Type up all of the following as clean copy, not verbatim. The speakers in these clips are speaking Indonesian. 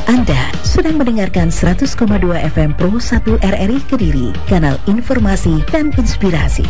Anda sedang mendengarkan 100,2 FM Pro 1 RRI Kediri, kanal informasi dan inspirasi.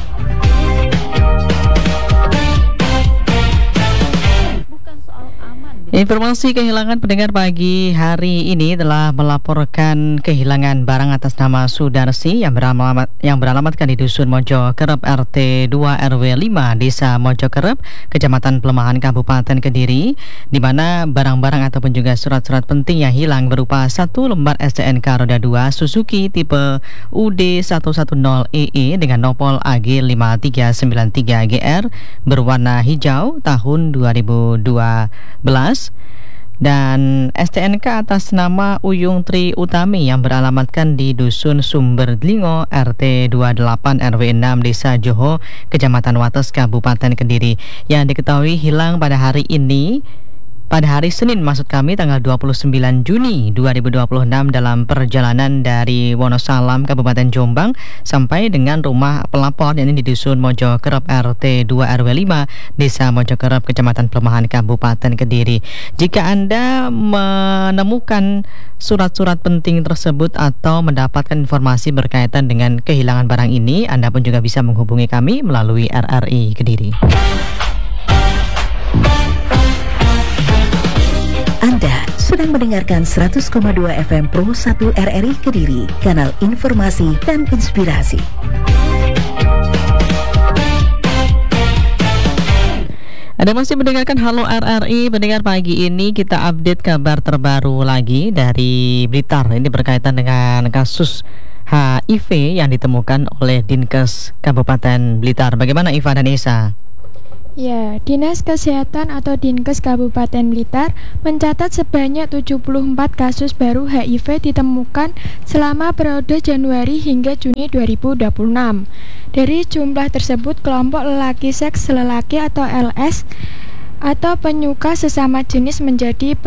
Informasi kehilangan pendengar pagi hari ini telah melaporkan kehilangan barang atas nama Sudarsi yang beralamatkan di Dusun Mojokerep RT 2 RW 5 Desa Mojokerep, Kecamatan Pelemahan, Kabupaten Kediri, di mana barang-barang ataupun juga surat-surat penting yang hilang berupa 1 lembar STNK roda 2 Suzuki tipe UD110EE dengan nopol AG 5393GR berwarna hijau tahun 2012. Dan STNK atas nama Uyung Tri Utami yang beralamatkan di Dusun Sumber Dlingo RT 28 RW 6 Desa Joho, Kecamatan Wates, Kabupaten Kediri, yang diketahui hilang pada hari ini, pada hari Senin tanggal 29 Juni 2026 dalam perjalanan dari Wonosalam, Kabupaten Jombang sampai dengan rumah pelapor yang di Dusun Mojokerep RT 2 RW 5 Desa Mojokerep, Kecamatan Pelemahan, Kabupaten Kediri. Jika Anda menemukan surat-surat penting tersebut atau mendapatkan informasi berkaitan dengan kehilangan barang ini, Anda pun juga bisa menghubungi kami melalui RRI Kediri. Anda sedang mendengarkan 100,2 FM Pro 1 RRI Kediri, kanal informasi dan inspirasi. Anda masih mendengarkan Halo RRI. Pendengar, pagi ini kita update kabar terbaru lagi dari Blitar. Ini berkaitan dengan kasus HIV yang ditemukan oleh Dinkes Kabupaten Blitar. Bagaimana Iva dan Esa? Ya, Dinas Kesehatan atau Dinkes Kabupaten Blitar mencatat sebanyak 74 kasus baru HIV ditemukan selama periode Januari hingga Juni 2026. Dari jumlah tersebut, kelompok lelaki seks lelaki atau LS atau penyuka sesama jenis menjadi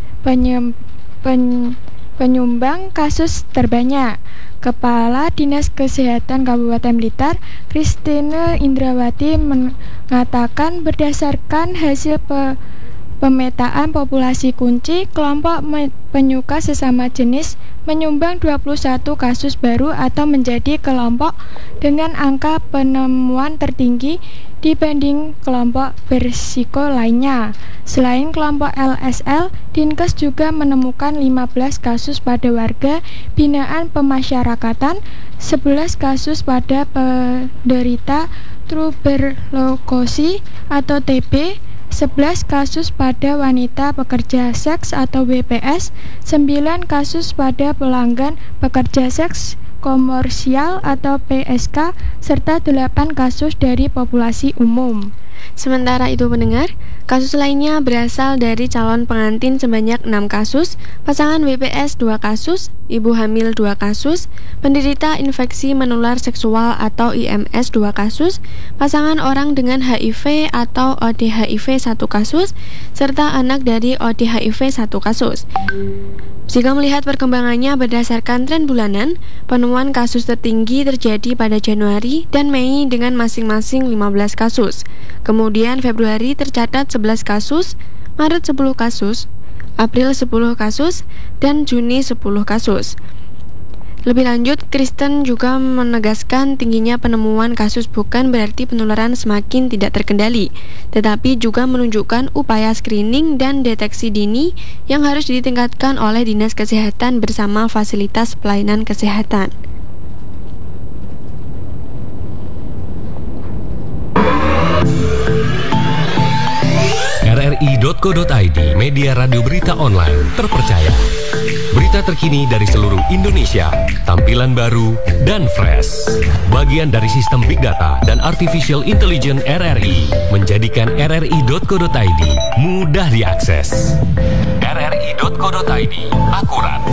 penyumbang kasus terbanyak. Kepala Dinas Kesehatan Kabupaten Blitar, Christine Indrawati, mengatakan berdasarkan hasil pemetaan populasi kunci, kelompok penyuka sesama jenis menyumbang 21 kasus baru atau menjadi kelompok dengan angka penemuan tertinggi dibanding kelompok berisiko lainnya. Selain kelompok LSL, Dinkes juga menemukan 15 kasus pada warga binaan pemasyarakatan, 11 kasus pada penderita tuberkulosis atau TB, 11 kasus pada wanita pekerja seks atau WPS, 9 kasus pada pelanggan pekerja seks komersial atau PSK, serta 8 kasus dari populasi umum. Sementara itu pendengar, kasus lainnya berasal dari calon pengantin sebanyak 6 kasus, pasangan WPS 2 kasus, ibu hamil 2 kasus, penderita infeksi menular seksual atau IMS 2 kasus, pasangan orang dengan HIV atau ODHIV 1 kasus, serta anak dari ODHIV 1 kasus. Jika melihat perkembangannya berdasarkan tren bulanan, penemuan kasus tertinggi terjadi pada Januari dan Mei dengan masing-masing 15 kasus. Kemudian Februari tercatat 11 kasus, Maret 10 kasus, April 10 kasus, dan Juni 10 kasus. Lebih lanjut, Kristen juga menegaskan tingginya penemuan kasus bukan berarti penularan semakin tidak terkendali, tetapi juga menunjukkan upaya screening dan deteksi dini yang harus ditingkatkan oleh Dinas Kesehatan bersama fasilitas pelayanan kesehatan. RRI.co.id, media radio berita online terpercaya. Berita terkini dari seluruh Indonesia, tampilan baru dan fresh. Bagian dari sistem Big Data dan Artificial Intelligence RRI menjadikan RRI.co.id mudah diakses. RRI.co.id, akurat,